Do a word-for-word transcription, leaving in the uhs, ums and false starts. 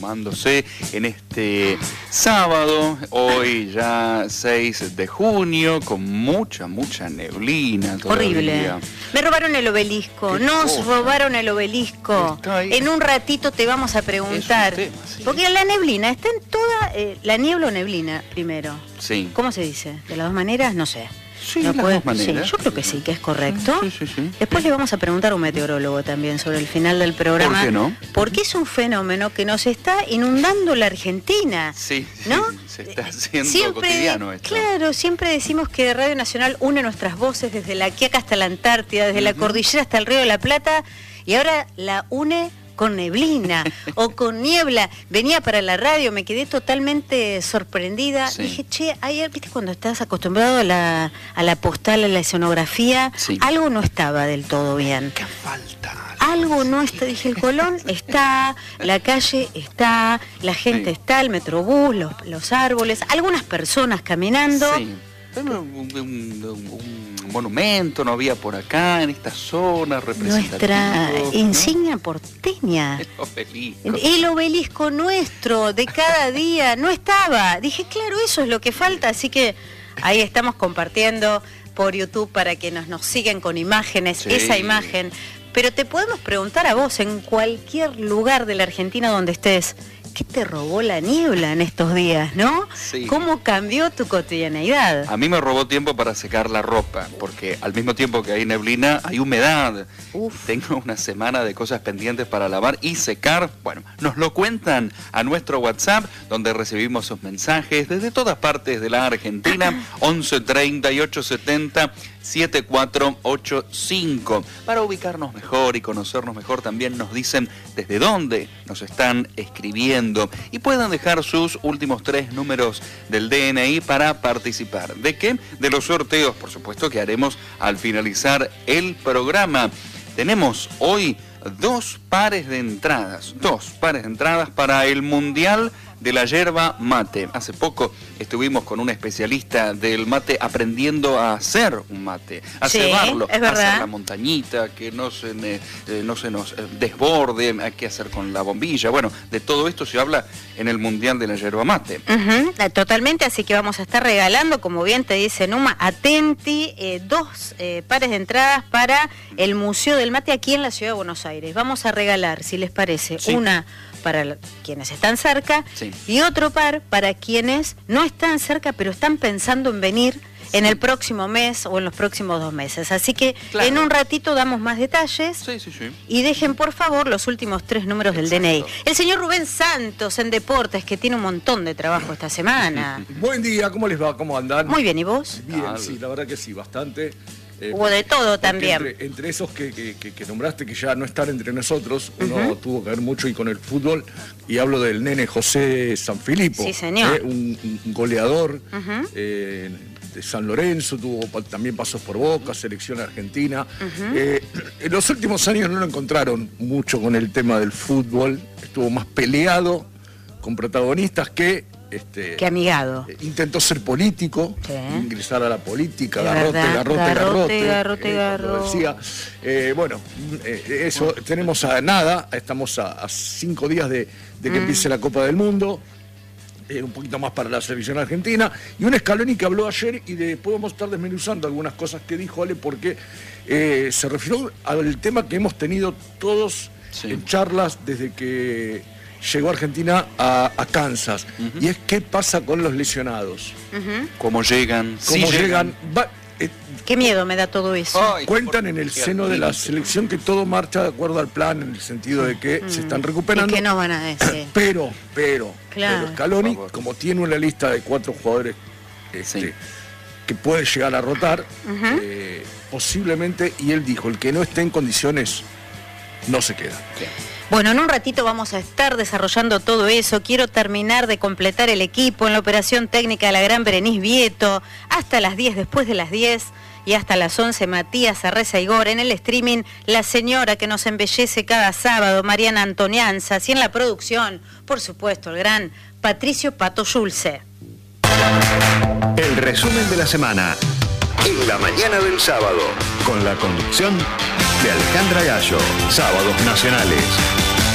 sumándose en este sábado, hoy ya seis de junio, con mucha, mucha neblina todavía. Horrible. Me robaron el obelisco, ¿Qué nos cosa? robaron el obelisco. En un ratito te vamos a preguntar. Tema, sí. Porque la neblina, está en toda, eh, la niebla o neblina, primero. Sí. ¿Cómo se dice? ¿De las dos maneras? No sé. Sí, No las puede- dos maneras. sí, yo creo que sí, que es correcto. Sí, sí, sí. Después le vamos a preguntar a un meteorólogo también sobre el final del programa. ¿Por qué no? Porque es un fenómeno que nos está inundando la Argentina. Sí, sí, ¿no? se está haciendo Siempre, cotidiano esto. Claro, siempre decimos que Radio Nacional une nuestras voces desde la Quiaca hasta la Antártida, desde la cordillera hasta el Río de la Plata, y ahora la une con neblina o con niebla. Venía para la radio, me quedé totalmente sorprendida. Sí. Dije, che, ayer, viste cuando estás acostumbrado a la, a la postal, a la escenografía, Sí. algo no estaba del todo bien. ¿Qué falta? Algo no está, dije, el Colón está, la calle está, la gente Sí. está, el metrobús, los, los árboles, algunas personas caminando. Sí. Pero un, un- un monumento no había por acá, en esta zona representativa. Nuestra ¿no? insignia porteña. El obelisco. El obelisco nuestro de cada día no estaba. Dije, claro, eso es lo que falta, así que ahí estamos compartiendo por YouTube para que nos, nos sigan con imágenes, Sí. esa imagen. Pero te podemos preguntar a vos, en cualquier lugar de la Argentina donde estés, ¿qué te robó la niebla en estos días, no? Sí. ¿Cómo cambió tu cotidianeidad? A mí me robó tiempo para secar la ropa, porque al mismo tiempo que hay neblina, hay humedad. Uf. Tengo una semana de cosas pendientes para lavar y secar. Bueno, nos lo cuentan a nuestro WhatsApp, donde recibimos sus mensajes desde todas partes de la Argentina, once treinta y ocho setenta setenta y cuatro ochenta y cinco. Para ubicarnos mejor y conocernos mejor, también nos dicen desde dónde nos están escribiendo y puedan dejar sus últimos tres números del D N I para participar. ¿De qué? De los sorteos, por supuesto, que haremos al finalizar el programa. Tenemos hoy dos pares de entradas, dos pares de entradas para el Mundial de la Yerba Mate. Hace poco estuvimos con un especialista del mate aprendiendo a hacer un mate, a Sí, cebarlo, es a verdad. hacer la montañita, que no se, ne- eh, no se nos eh, desborde, hay que hacer con la bombilla. Bueno, de todo esto se habla en el Mundial de la Yerba Mate. Ujú, eh, totalmente, así que vamos a estar regalando, como bien te dice Numa, atenti, eh, dos eh, pares de entradas para el Museo del Mate aquí en la Ciudad de Buenos Aires. Vamos a regalar, si les parece, Sí. una para la- quienes están cerca Sí. y otro par para quienes no están cerca pero están pensando en venir en el próximo mes o en los próximos dos meses. Así que Claro. en un ratito damos más detalles. Sí, sí, sí. Y dejen por favor los últimos tres números del D N I. Exacto. El señor Rubén Santos en Deportes, que tiene un montón de trabajo esta semana. Buen día, ¿cómo les va? ¿Cómo andan? Muy bien, ¿y vos? Bien, Tal. sí, la verdad que sí, bastante. Eh, Hubo de todo porque también. Entre, entre esos que, que- que- que nombraste, que ya no están entre nosotros, uno Ujú. tuvo que ver mucho y con el fútbol, y hablo del nene José Sanfilippo. Sí, señor. eh, un, un goleador Ujú. eh, de San Lorenzo, tuvo pa- también pasos por Boca, selección argentina. Ujú. Eh, en los últimos años no lo encontraron mucho con el tema del fútbol, estuvo más peleado con protagonistas que... Este, Qué amigado. eh, Intentó ser político, Sí. ingresar a la política, Es garrote, verdad, garrote, garrote, garrote, garrote, eh, garrote. como decía. Eh, bueno, eh, eso, tenemos a nada, estamos a, a cinco días de, de que Mm. empiece la Copa del Mundo, eh, un poquito más para la selección argentina, y un Scaloni que habló ayer y de, podemos estar desmenuzando algunas cosas que dijo Ale, porque eh, se refirió al tema que hemos tenido todos Sí. en charlas desde que llegó Argentina a, a Kansas, Ujú. y es qué pasa con los lesionados. Ujú. ¿Cómo llegan? Cómo Sí llegan, va- eh, Qué miedo me da todo eso. Ay, cuentan por- en el qué seno de la límite. selección que todo marcha de acuerdo al plan, en el sentido de que se están ¿Y recuperando. qué nos van a decir? Pero, pero, Claro. pero Scaloni, Por favor. como tiene una lista de cuatro jugadores este, Sí. que puede llegar a rotar, Ujú. eh, posiblemente, y él dijo, el que no esté en condiciones no se queda. Bueno, en un ratito vamos a estar desarrollando todo eso. Quiero terminar de completar el equipo en la operación técnica de la gran Berenice Vieto. Hasta las diez, después de las diez y hasta las once, Matías Arreza Igor. En el streaming, la señora que nos embellece cada sábado, Mariana Antonianzas. Y en la producción, por supuesto, el gran Patricio Pato Schulze. El resumen de la semana en la mañana del sábado, con la conducción de Alejandra Gallo. Sábados Nacionales.